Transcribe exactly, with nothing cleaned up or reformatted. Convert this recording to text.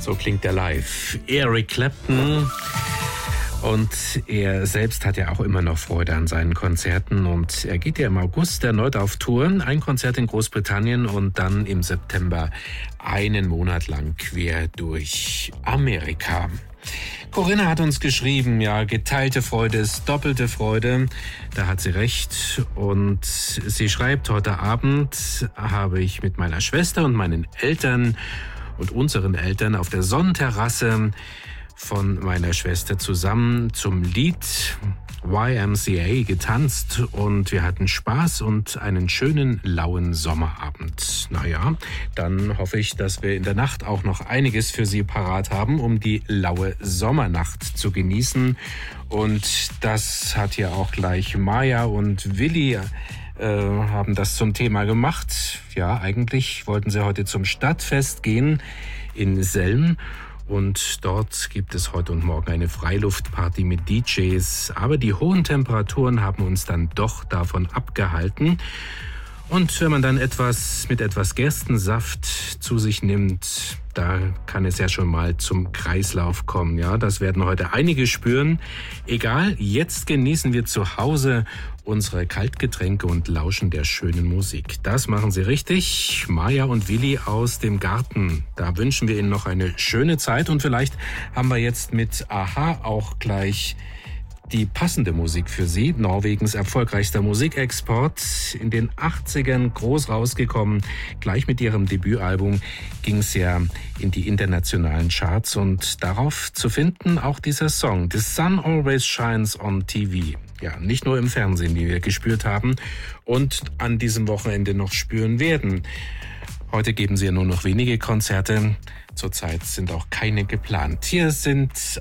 So klingt er live. Eric Clapton. Und er selbst hat ja auch immer noch Freude an seinen Konzerten. Und er geht ja im August erneut auf Tour. Ein Konzert in Großbritannien und dann im September einen Monat lang quer durch Amerika. Corinna hat uns geschrieben, ja, geteilte Freude ist doppelte Freude. Da hat sie recht. Und sie schreibt, heute Abend habe ich mit meiner Schwester und meinen Eltern und unseren Eltern auf der Sonnenterrasse von meiner Schwester zusammen zum Lied Y M C A getanzt und wir hatten Spaß und einen schönen, lauen Sommerabend. Naja, dann hoffe ich, dass wir in der Nacht auch noch einiges für Sie parat haben, um die laue Sommernacht zu genießen. Und das hat ja auch gleich Maja und Willi äh, haben das zum Thema gemacht. Ja, eigentlich wollten sie heute zum Stadtfest gehen in Selm. Und dort gibt es heute und morgen eine Freiluftparty mit D Js. Aber die hohen Temperaturen haben uns dann doch davon abgehalten. Und wenn man dann etwas mit etwas Gerstensaft zu sich nimmt, da kann es ja schon mal zum Kreislauf kommen. Ja, das werden heute einige spüren. Egal, jetzt genießen wir zu Hause unsere Kaltgetränke und lauschen der schönen Musik. Das machen Sie richtig. Maja und Willi aus dem Garten. Da wünschen wir Ihnen noch eine schöne Zeit und vielleicht haben wir jetzt mit Aha auch gleich die passende Musik für Sie. Norwegens erfolgreichster Musikexport, in den achtzigern groß rausgekommen. Gleich mit ihrem Debütalbum ging es ja in die internationalen Charts und darauf zu finden auch dieser Song The Sun Always Shines on T V. Ja, nicht nur im Fernsehen, wie wir gespürt haben und an diesem Wochenende noch spüren werden. Heute geben sie ja nur noch wenige Konzerte. Zurzeit sind auch keine geplant. Hier sind